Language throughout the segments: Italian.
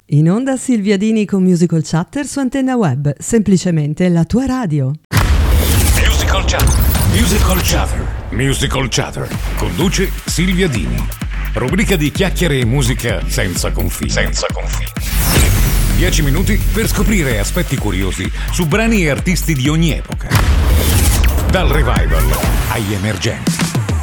In onda Silvia Dini con Musical Chatter su Antenna Web, semplicemente la tua radio. Musical Chatter. Musical Chatter. Musical Chatter. Conduce Silvia Dini. Rubrica di chiacchiere e musica senza confini. 10 minuti per scoprire aspetti curiosi su brani e artisti di ogni epoca. Dal revival agli emergenti.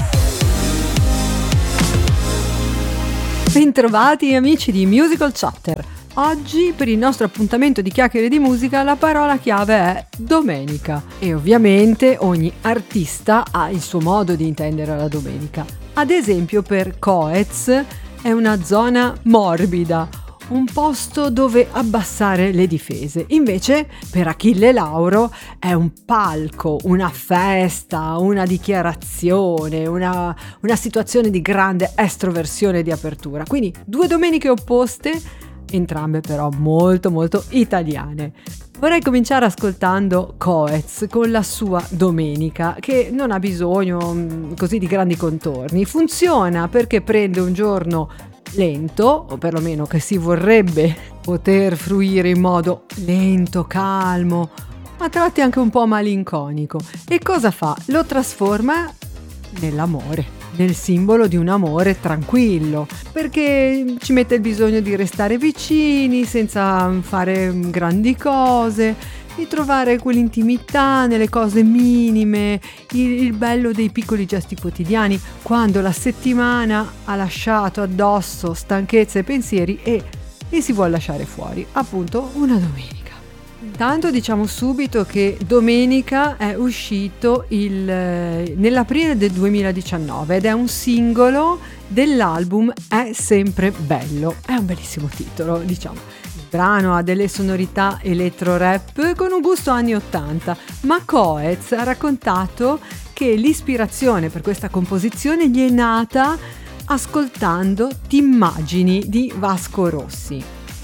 Bentrovati amici di Musical Chatter. Oggi per il nostro appuntamento di chiacchiere di musica la parola chiave è domenica e ovviamente ogni artista ha il suo modo di intendere la domenica. Ad esempio per Coez è una zona morbida, un posto dove abbassare le difese. Invece per Achille Lauro è un palco, una festa, una dichiarazione, una situazione di grande estroversione e di apertura. Quindi due domeniche opposte, entrambe però molto molto italiane. Vorrei cominciare ascoltando Coez con la sua domenica, che non ha bisogno così di grandi contorni. Funziona perché prende un giorno lento, o perlomeno che si vorrebbe poter fruire in modo lento, calmo, a tratti anche un po' malinconico. E cosa fa? Lo trasforma nell'amore, nel simbolo di un amore tranquillo, perché ci mette il bisogno di restare vicini senza fare grandi cose, di trovare quell'intimità nelle cose minime, il bello dei piccoli gesti quotidiani, quando la settimana ha lasciato addosso stanchezza e pensieri e si vuole lasciare fuori, appunto una domenica. Intanto diciamo subito che Domenica è uscito nell'aprile del 2019 ed è un singolo dell'album È sempre bello. È un bellissimo titolo, diciamo. Il brano ha delle sonorità electro-rap con un gusto anni 80, ma Coez ha raccontato che l'ispirazione per questa composizione gli è nata ascoltando T'immagini di Vasco Rossi.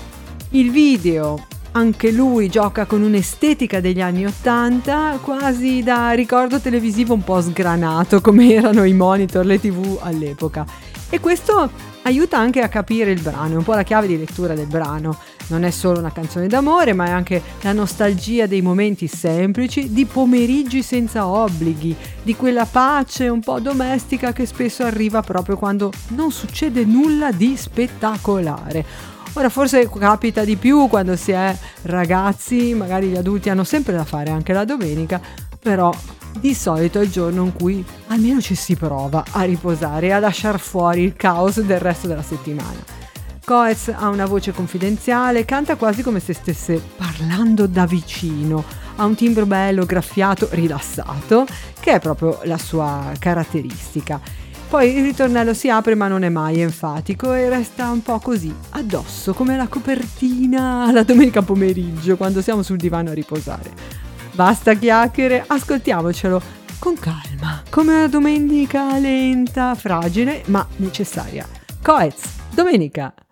Il video, anche lui gioca con un'estetica degli anni 80, quasi da ricordo televisivo un po' sgranato, come erano i monitor, le TV all'epoca. E questo aiuta anche a capire il brano, è un po' la chiave di lettura del brano. Non è solo una canzone d'amore, ma è anche la nostalgia dei momenti semplici, di pomeriggi senza obblighi, di quella pace un po' domestica che spesso arriva proprio quando non succede nulla di spettacolare. Ora forse capita di più quando si è ragazzi, magari gli adulti hanno sempre da fare anche la domenica, però di solito è il giorno in cui almeno ci si prova a riposare e a lasciar fuori il caos del resto della settimana. Coez ha una voce confidenziale, canta quasi come se stesse parlando da vicino, ha un timbro bello, graffiato, rilassato, che è proprio la sua caratteristica. Poi il ritornello si apre ma non è mai enfatico e resta un po' così, addosso, come la copertina alla domenica pomeriggio quando siamo sul divano a riposare. Basta chiacchiere, ascoltiamocelo con calma, come una domenica lenta, fragile ma necessaria. Coez, Domenica!